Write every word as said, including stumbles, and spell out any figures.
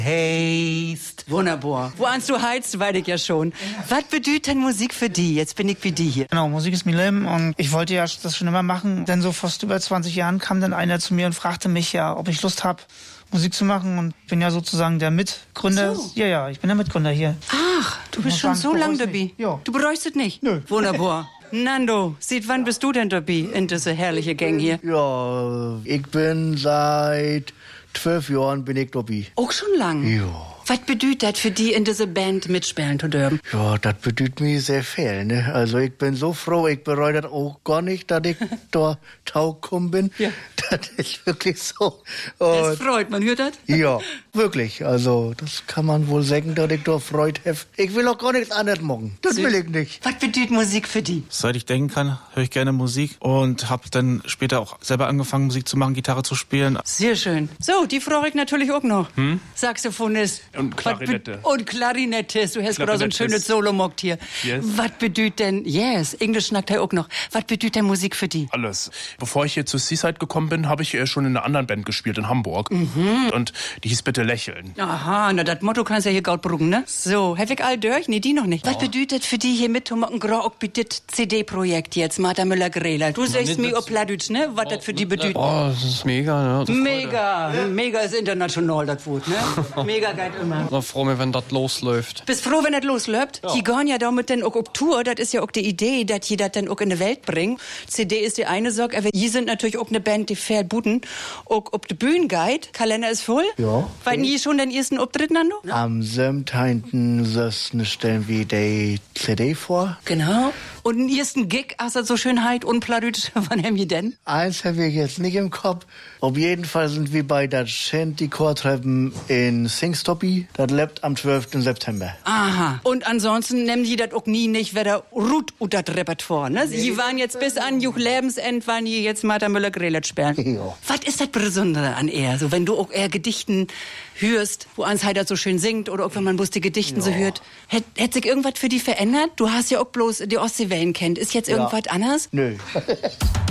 Heist. Wunderbar. Wo ans du heizt, weiß ich ja schon. Was bedeutet denn Musik für die? Jetzt bin ich wie die hier. Genau, Musik ist mein Leben und ich wollte ja das schon immer machen. Denn so fast über zwanzig Jahren kam dann einer zu mir und fragte mich ja, ob ich Lust habe, Musik zu machen, und bin ja sozusagen der Mitgründer. So. Ja, ja, ich bin der Mitgründer hier. Ach, du bist schon so lange dabei. Ja. Du bereust es nicht? Nö. Wunderbar. Nando, seit wann bist du denn dabei in diese herrliche Gang hier? Ja, ich bin seit zwölf Jahren bin ich dabei. Auch schon lang? Ja. Was bedeutet das für die, in diese Band mitspielen zu dürfen? Ja, das bedeutet mir sehr viel, ne? Also ich bin so froh, ich bereue das auch gar nicht, dass ich da taugekommen bin. Ja. Das ist wirklich so. Das Und freut, man hört das? ja, wirklich. Also das kann man wohl sagen, dass ich da Freude habe. Ich will auch gar nichts anderes machen. Das will ich nicht. Was bedeutet Musik für die? Seit ich denken kann, höre ich gerne Musik und habe dann später auch selber angefangen, Musik zu machen, Gitarre zu spielen. Sehr schön. So, die frage ich natürlich auch noch. Hm? Saxophonist. Und Klarinette. Was be- Und Klarinettist. Du hast gerade so ein Klarinettist. schönes Solo mockt hier. Yes. Was bedeutet denn, yes, Englisch schnackt er auch noch. Was bedeutet denn Musik für die? Alles. Bevor ich hier zu Seaside gekommen bin, habe ich äh, schon in einer anderen Band gespielt in Hamburg. Mhm. Und die hieß Bitte lächeln. Aha, na, das Motto kannst du ja hier gaut brugen, ne? So, hab ich all durch? Nee, die noch nicht. Was bedeutet für die hier mitzumachen, gerade auch bei dit C D-Projekt jetzt, Martha Müller-Grela? Du sagst mir auf Plattdeutsch, ne? Was das für die bedeutet? Oh, das ist mega, ne? Mega, mega ist international, das Wort, ne? Mega geil immer. Ich freue mich, wenn das losläuft. Bist froh, wenn das losläuft? Die gehen ja damit dann auch auf Tour. Das ist ja auch die Idee, dass die das dann auch in die Welt bringen. C D ist die eine Sache, aber die sind natürlich auch eine Band, die fair buten. Auch ob die Bühne geht. Kalender ist voll. Ja. Weil die schon den ersten Auftritt, Nando? Am siebzehnten stellen wir die C D vor. Genau. Und den ersten Gig, hast du so Schönheit und Plattdeutsch, wann haben wir denn? Eins habe ich jetzt nicht im Kopf. Auf jeden Fall sind wir bei der Shanty Chortreppen in Singstoppi. Das lebt am zwölften September. Aha. Und ansonsten nehmen die das auch nie nicht wieder Rut und das Repertoire, ne? Sie waren jetzt bis an Juch Lebensend, waren die jetzt Martha Müller-Grelet spielen. Ja. Was ist das Besondere an er? So, wenn du auch eher Gedichten hörst, wo ans Heider so schön singt, oder auch wenn man bloß die Gedichten so hört. Hätt, hätt sich irgendwas für die verändert? Du hast ja auch bloß die Ostseewellen kennt. Ist jetzt irgendwas anders? Nö.